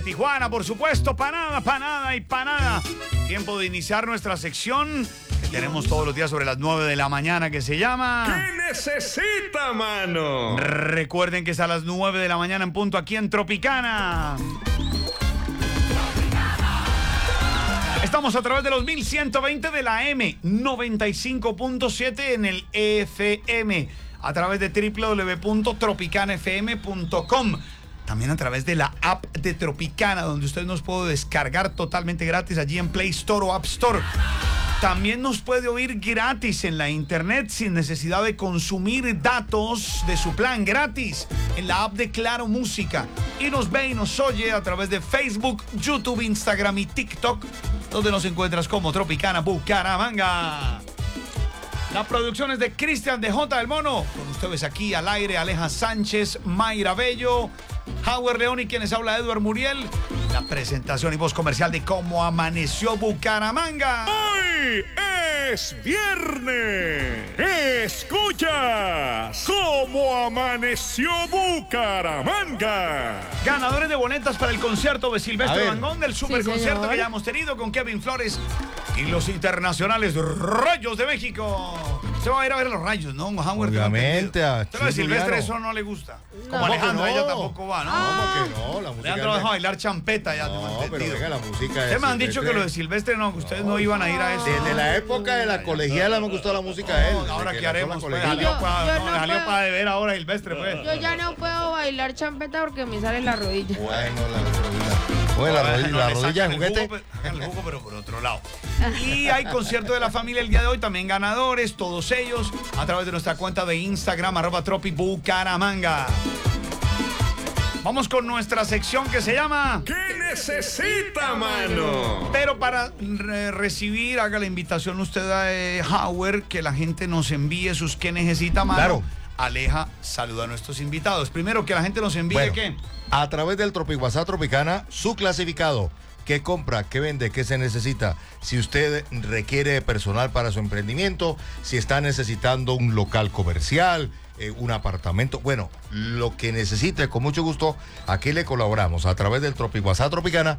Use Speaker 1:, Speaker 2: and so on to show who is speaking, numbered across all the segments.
Speaker 1: Tijuana, por supuesto, panada, panada y panada. Tiempo de iniciar nuestra sección que tenemos todos los días sobre las 9 de la mañana, que se llama...
Speaker 2: ¿Qué necesita, mano?
Speaker 1: Recuerden que es a las 9 de la mañana en punto aquí en Tropicana. Estamos a través de los 1120 de la M, 95.7 en el FM, a través de www.tropicanafm.com. También a través de la app de Tropicana, donde usted nos puede descargar totalmente gratis allí en Play Store o App Store. También nos puede oír gratis en la internet sin necesidad de consumir datos de su plan, gratis en la app de Claro Música. Y nos ve y nos oye a través de Facebook, YouTube, Instagram y TikTok, donde nos encuentras como Tropicana Bucaramanga. La producción es de Cristian de J. del Mono. Con ustedes aquí al aire, Aleja Sánchez, Mayra Bello, Howard León y quienes habla Edward Muriel. La presentación y voz comercial de Cómo Amaneció Bucaramanga.
Speaker 2: Hoy es viernes. Escuchas Cómo Amaneció Bucaramanga.
Speaker 1: Ganadores de boletas para el concierto de Silvestre Dangond, del superconcierto que ya hemos tenido con Kevin Flores y los internacionales Rayos de México. Se va a ir a ver a los Rayos, ¿no? Howard,
Speaker 3: obviamente.
Speaker 1: Pero a Silvestre eso no le gusta.
Speaker 4: No.
Speaker 1: Como Alejandro,
Speaker 3: No.
Speaker 1: ella tampoco va, ¿no?
Speaker 3: ¿Cómo que no? La música
Speaker 1: Alejandro va a bailar champeta ya.
Speaker 3: No, pero
Speaker 1: entendido.
Speaker 3: venga, la música
Speaker 1: Ustedes me han dicho
Speaker 3: Silvestre.
Speaker 1: que lo de Silvestre no, que ustedes no iban a ir a eso.
Speaker 3: Desde la época de la colegiala me gustó la música de él.
Speaker 1: Ahora, ¿qué haremos? Pues,
Speaker 4: Yo
Speaker 1: salió
Speaker 4: no
Speaker 1: para
Speaker 4: puedo.
Speaker 1: de ver ahora Silvestre, pues.
Speaker 4: Yo ya no puedo bailar champeta porque me sale la rodilla.
Speaker 3: Bueno, la rodilla de juguete.
Speaker 1: Sacan el jugo, pero por otro lado. Y hay concierto de la familia el día de hoy, también ganadores, todos ellos, a través de nuestra cuenta de Instagram, @tropibucaramanga. Vamos con nuestra sección que se llama...
Speaker 2: ¿Qué necesita, mano?
Speaker 1: Pero para recibir, haga la invitación usted a Howard, que la gente nos envíe sus qué necesita, mano.
Speaker 3: Claro.
Speaker 1: Aleja, saluda a nuestros invitados. Primero, que la gente nos envíe
Speaker 3: Bueno,
Speaker 1: qué.
Speaker 3: a través del TropiWhatsApp Tropicana, su clasificado. ¿Qué compra? ¿Qué vende? ¿Qué se necesita? Si usted requiere personal para su emprendimiento, si está necesitando un local comercial, un apartamento, bueno, lo que necesite, con mucho gusto, aquí le colaboramos a través del TropiWhatsApp Tropicana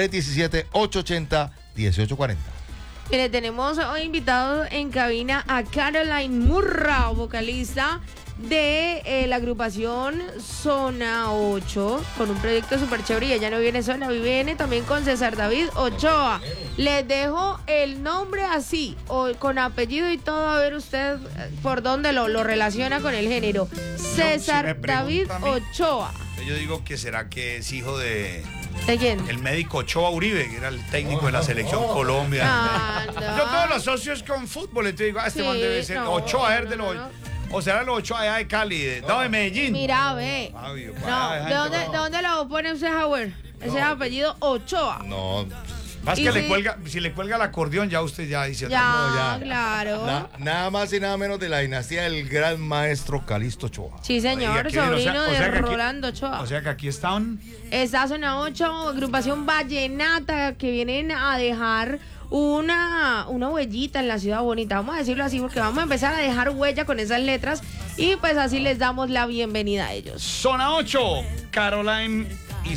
Speaker 3: 317-880-1840.
Speaker 4: Mire, tenemos hoy invitados en cabina a Caroline Murra, vocalista de la agrupación Zona 8, con un proyecto súper chévere. Y ella no viene sola, viene también con César David Ochoa. Les dejo el nombre así, o con apellido y todo, a ver usted por dónde lo relaciona con el género. César
Speaker 1: me
Speaker 4: David
Speaker 1: pregunta a mí,
Speaker 4: Ochoa.
Speaker 1: Yo digo que será que es hijo de...
Speaker 4: ¿De quién?
Speaker 1: El médico Ochoa Uribe, que era el técnico de la selección Colombia.
Speaker 4: Ah, no.
Speaker 1: Yo todos los socios con fútbol, entonces digo, este
Speaker 4: Sí,
Speaker 1: man debe ser
Speaker 4: no,
Speaker 1: Ochoa, es de los...
Speaker 4: no.
Speaker 1: O será los Ochoa allá de Cali, de Medellín.
Speaker 4: Mira, ve.
Speaker 1: Fabio,
Speaker 4: No, ¿de dónde lo pone usted, Howard? Ese es apellido Ochoa.
Speaker 3: No,
Speaker 1: Más
Speaker 4: Y
Speaker 1: que
Speaker 4: si-
Speaker 1: si le cuelga el acordeón, ya usted ya dice...
Speaker 4: Ya,
Speaker 3: no, ya.
Speaker 4: claro.
Speaker 3: nada más y nada menos de la dinastía del gran maestro Calixto Ochoa.
Speaker 4: Sí, señor,
Speaker 1: Oiga, qué bien,
Speaker 4: sobrino
Speaker 1: o sea
Speaker 4: de
Speaker 1: que aquí-
Speaker 4: Rolando Ochoa.
Speaker 1: O sea que aquí están...
Speaker 4: Está Zona 8, agrupación vallenata, que vienen a dejar una huellita en la ciudad bonita. Vamos a decirlo así porque vamos a empezar a dejar huella con esas letras y pues así les damos la bienvenida a ellos.
Speaker 1: Zona 8, Caroline